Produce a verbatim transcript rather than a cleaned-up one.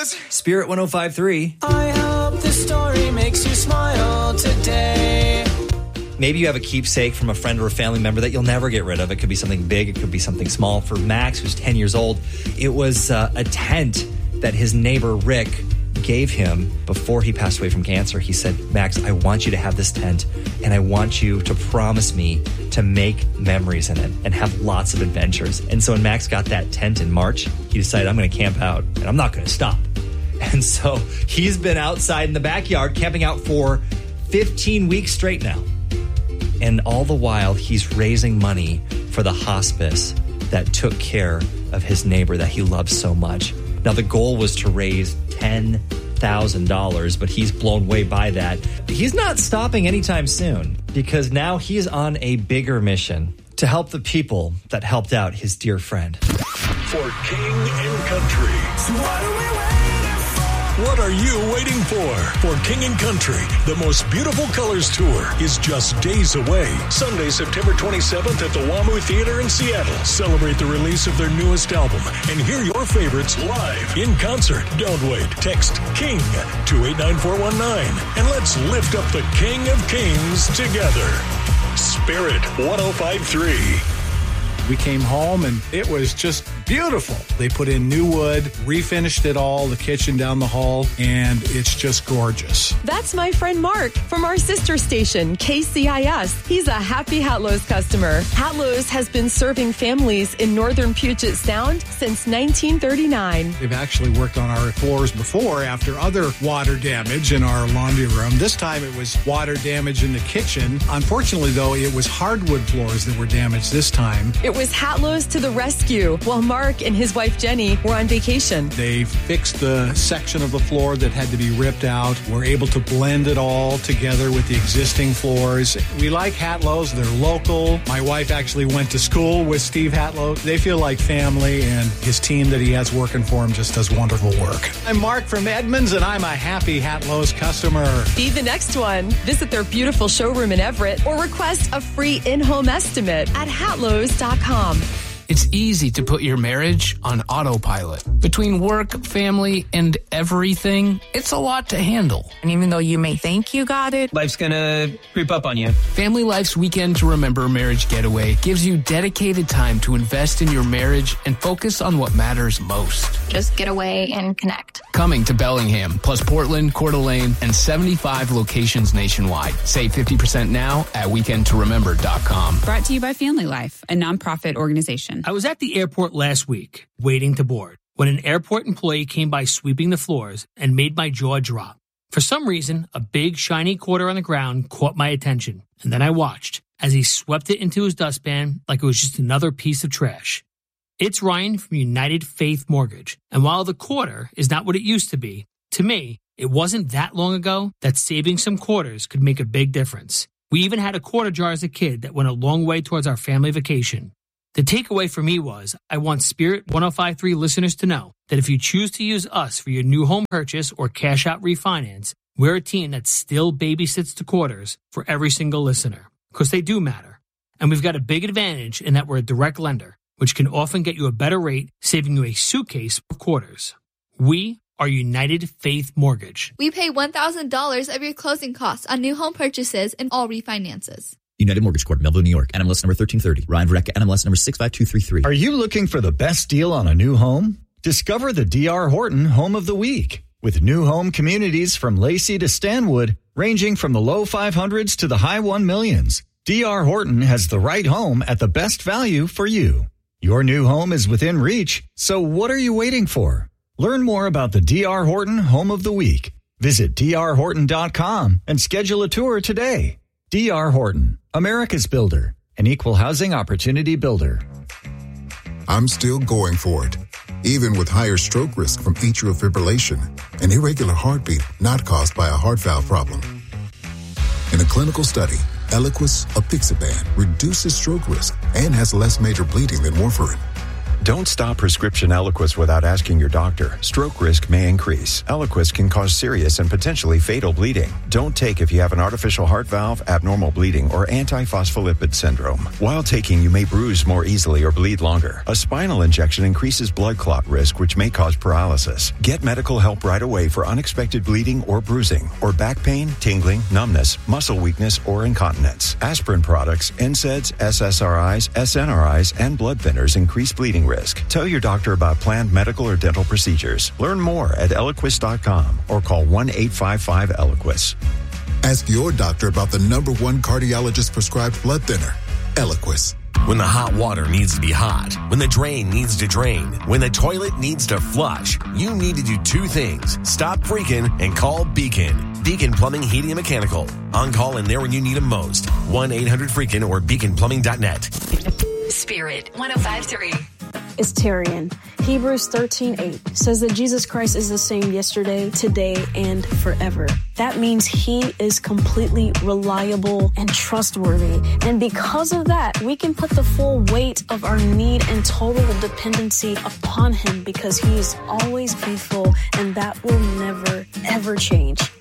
News. Spirit one oh five point three. I hope this story makes you smile today. Maybe you have a keepsake from a friend or a family member that you'll never get rid of. It could be something big. It could be something small. For Max, who's ten years old, it was uh, a tent that his neighbor, Rick, gave him before he passed away from cancer. He said, Max, I want you to have this tent, and I want you to promise me to make memories in it and have lots of adventures. And so when Max got that tent in March, he decided, I'm going to camp out, and I'm not going to stop. And so he's been outside in the backyard camping out for fifteen weeks straight now. And all the while, he's raising money for the hospice that took care of his neighbor that he loves so much. Now, the goal was to raise ten thousand dollars, but he's blown way by that. He's not stopping anytime soon because now he's on a bigger mission to help the people that helped out his dear friend. For King and Country. So what are we waiting for? What are you waiting for? For King and Country, the Most Beautiful Colors Tour is just days away. Sunday, September twenty-seventh at the WAMU Theater in Seattle. Celebrate the release of their newest album and hear your favorites live in concert. Don't wait. Text KING to eight nine four one nine and let's lift up the King of Kings together. Spirit one oh five point three. We came home and it was just beautiful. They put in new wood, refinished it all, the kitchen down the hall, and it's just gorgeous. That's my friend Mark from our sister station, K C I S. He's a happy Hatlo's customer. Hatlo's has been serving families in northern Puget Sound since nineteen thirty-nine. They've actually worked on our floors before after other water damage in our laundry room. This time it was water damage in the kitchen. Unfortunately, though, it was hardwood floors that were damaged this time. It was Hatlo's to the rescue while Mark and his wife Jenny were on vacation. They fixed the section of the floor that had to be ripped out. We're able to blend it all together with the existing floors. We like Hatlo's. They're local. My wife actually went to school with Steve Hatlo. They feel like family, and his team that he has working for him just does wonderful work. I'm Mark from Edmonds, and I'm a happy Hatlo's customer. Be the next one. Visit their beautiful showroom in Everett or request a free in-home estimate at hatlos dot com. It's easy to put your marriage on autopilot. Between work, family, and everything, it's a lot to handle. And even though you may think you got it, life's gonna creep up on you. Family Life's Weekend to Remember Marriage Getaway gives you dedicated time to invest in your marriage and focus on what matters most. Just get away and connect. Coming to Bellingham, plus Portland, Coeur d'Alene, and seventy-five locations nationwide. Save fifty percent now at weekend to remember dot com. Brought to you by Family Life, a nonprofit organization. I was at the airport last week, waiting to board, when an airport employee came by sweeping the floors and made my jaw drop. For some reason, a big, shiny quarter on the ground caught my attention, and then I watched as he swept it into his dustpan like it was just another piece of trash. It's Ryan from United Faith Mortgage, and while the quarter is not what it used to be, to me, it wasn't that long ago that saving some quarters could make a big difference. We even had a quarter jar as a kid that went a long way towards our family vacation. The takeaway for me was, I want Spirit one oh five point three listeners to know that if you choose to use us for your new home purchase or cash out refinance, we're a team that still babysits the quarters for every single listener, because they do matter. And we've got a big advantage in that we're a direct lender, which can often get you a better rate, saving you a suitcase of quarters. We are United Faith Mortgage. We pay one thousand dollars of your closing costs on new home purchases and all refinances. United Mortgage Corp, Melville, New York. N M L S number thirteen thirty. Ryan Verrecka, N M L S number six five two three three. Are you looking for the best deal on a new home? Discover the D R Horton Home of the Week. With new home communities from Lacey to Stanwood, ranging from the low five hundreds to the high one millions, D R Horton has the right home at the best value for you. Your new home is within reach, so what are you waiting for? Learn more about the D R Horton Home of the Week. Visit D R horton dot com and schedule a tour today. D R Horton, America's builder, an equal housing opportunity builder. I'm still going for it, even with higher stroke risk from atrial fibrillation, an irregular heartbeat not caused by a heart valve problem. In a clinical study, Eliquis apixaban reduces stroke risk and has less major bleeding than warfarin. Don't stop prescription Eliquis without asking your doctor. Stroke risk may increase. Eliquis can cause serious and potentially fatal bleeding. Don't take if you have an artificial heart valve, abnormal bleeding, or antiphospholipid syndrome. While taking, you may bruise more easily or bleed longer. A spinal injection increases blood clot risk, which may cause paralysis. Get medical help right away for unexpected bleeding or bruising, or back pain, tingling, numbness, muscle weakness, or incontinence. Aspirin products, N SAIDs, S S R Is, S N R Is, and blood thinners increase bleeding risk. Tell your doctor about planned medical or dental procedures. Learn more at Eliquis dot com or call one eight five five Eliquis. Ask your doctor about the number one cardiologist prescribed blood thinner, Eliquis. When the hot water needs to be hot, when the drain needs to drain, when the toilet needs to flush, you need to do two things. Stop freaking and call Beacon. Beacon Plumbing, Heating, and Mechanical. On call and there when you need them most. one eight hundred freaking or beacon plumbing dot net. Spirit one oh five point three. It's Tyrion. Hebrews thirteen eight says that Jesus Christ is the same yesterday, today, and forever. That means he is completely reliable and trustworthy. And because of that, we can put the full weight of our need and total dependency upon him because he is always faithful and that will never, ever change.